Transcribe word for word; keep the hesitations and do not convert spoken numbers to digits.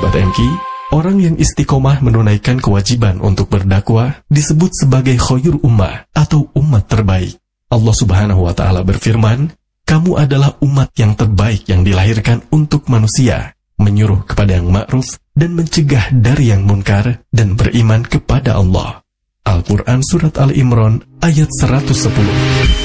sahabat M K, orang yang istiqomah menunaikan kewajiban untuk berdakwah disebut sebagai khair ummah atau umat terbaik. Allah Subhanahu wa Ta'ala berfirman, "Kamu adalah umat yang terbaik yang dilahirkan untuk manusia, menyuruh kepada yang ma'ruf dan mencegah dari yang munkar dan beriman kepada Allah." Al-Quran Surat Al-Imran ayat seratus sepuluh.